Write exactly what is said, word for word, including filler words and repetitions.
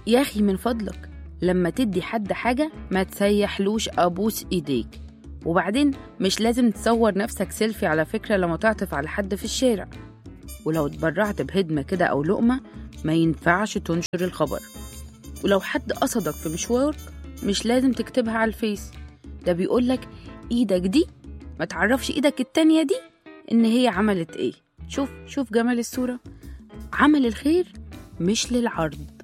يا أخي من فضلك لما تدي حد حاجة ما تسيحلوش أبوس إيديك. وبعدين مش لازم تصور نفسك سيلفي على فكرة لما تعطف على حد في الشارع. ولو اتبرعت بهدمة كده أو لقمة ما ينفعش تنشر الخبر. ولو حد قصدك في مشوارك مش لازم تكتبها على الفيس. ده بيقولك إيدك دي ما تعرفش إيدك التانية دي إن هي عملت إيه. شوف شوف جمال الصورة. عمل الخير مش للعرض